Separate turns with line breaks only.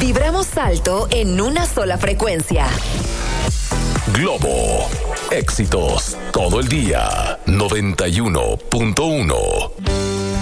Vibramos alto en una sola frecuencia.
Globo. Éxitos todo el día. 91.1.